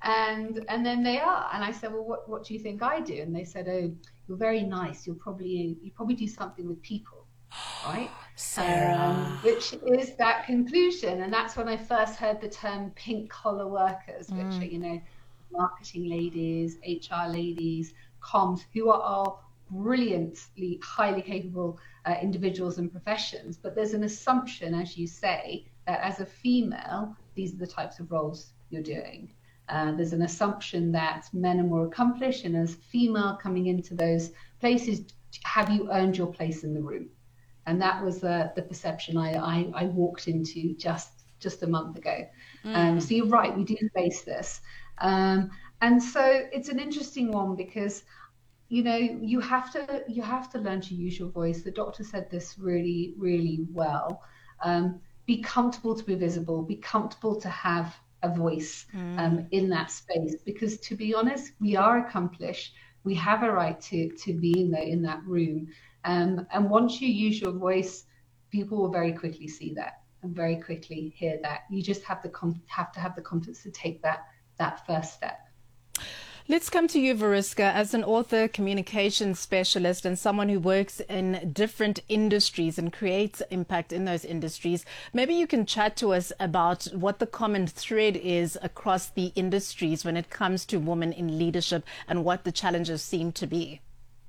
And then they are. And I said, well, what do you think I do? And they said, oh, you're very nice. You probably do something with people, right? Sarah. Which is that conclusion. And that's when I first heard the term pink collar workers, which are, marketing ladies, HR ladies, comms, who are brilliantly, highly capable individuals and professions. But there's an assumption, as you say, that as a female, these are the types of roles you're doing. There's an assumption that men are more accomplished, and as female coming into those places, have you earned your place in the room? And that was the perception I walked into just a month ago. So you're right, we do face this. And so it's an interesting one because you have to learn to use your voice. The doctor said this really, really well. Be comfortable to be visible, be comfortable to have a voice in that space, because to be honest, we are accomplished. We have a right to be in that room. And once you use your voice, people will very quickly see that and very quickly hear that. You just have to have the confidence to take that first step. Let's come to you, Veriska, as an author, communications specialist, and someone who works in different industries and creates impact in those industries. Maybe you can chat to us about what the common thread is across the industries when it comes to women in leadership and what the challenges seem to be.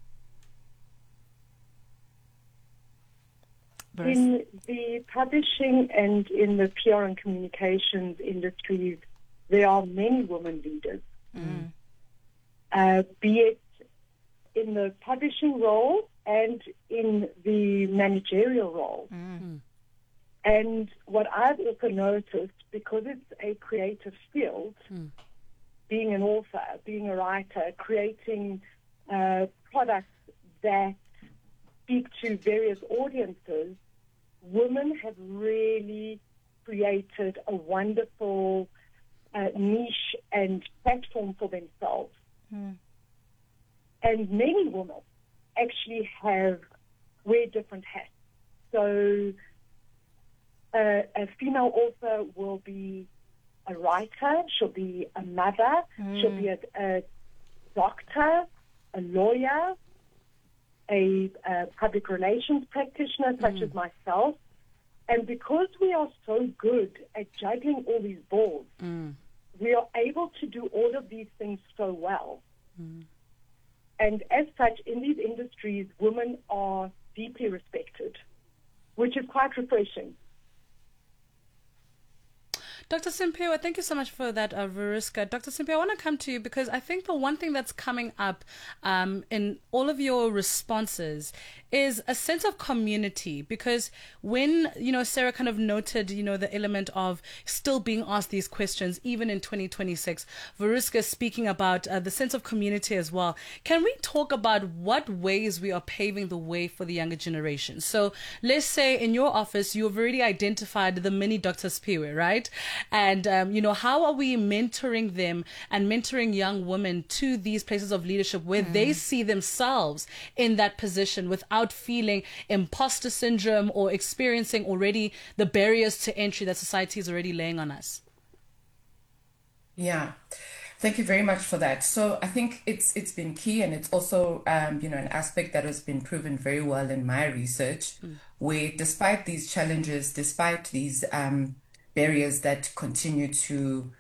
In the publishing and in the PR and communications industries, there are many women leaders. Be it in the publishing role and in the managerial role. And what I've also noticed, because it's a creative field, being an author, being a writer, creating products that speak to various audiences, women have really created a wonderful niche and platform for themselves. And many women actually wear different hats. So a female author will be a writer, she'll be a mother, she'll be a doctor, a lawyer, a public relations practitioner such as myself. And because we are so good at juggling all these balls, we are able to do all of these things so well. And as such, in these industries, women are deeply respected, which is quite refreshing. Dr. Simpiwe, thank you so much for that, Veriska. Dr. Simpiwe, I want to come to you because I think the one thing that's coming up in all of your responses is a sense of community, because when, Sarah kind of noted, the element of still being asked these questions, even in 2026, Veriska speaking about the sense of community as well. Can we talk about what ways we are paving the way for the younger generation? So let's say in your office, you've already identified the mini Dr. Simpiwe, right? And, how are we mentoring them and mentoring young women to these places of leadership where they see themselves in that position without feeling imposter syndrome or experiencing already the barriers to entry that society is already laying on us? Yeah. Thank you very much for that. So I think it's been key, and it's also an aspect that has been proven very well in my research, where despite these challenges, despite these barriers that continue to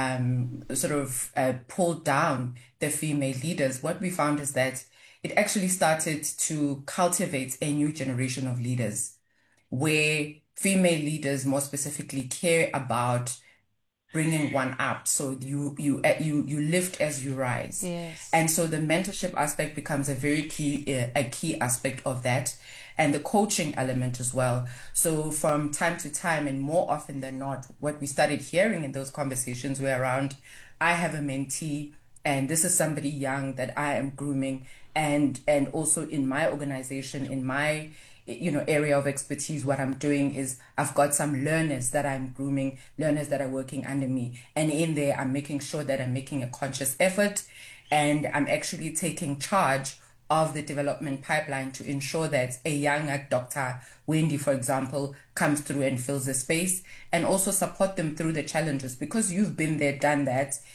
pull down the female leaders, what we found is that it actually started to cultivate a new generation of leaders, where female leaders more specifically care about bringing one up. So you lift as you rise. Yes. And so the mentorship aspect becomes a key aspect of that, and the coaching element as well. So from time to time, and more often than not, what we started hearing in those conversations were around, I have a mentee, and this is somebody young that I am grooming, and also in my organization, in my area of expertise, what I'm doing is I've got some learners that I'm grooming, learners that are working under me. And in there, I'm making sure that I'm making a conscious effort, and I'm actually taking charge of the development pipeline to ensure that a young Dr. Wendy, for example, comes through and fills the space, and also support them through the challenges, because you've been there, done that.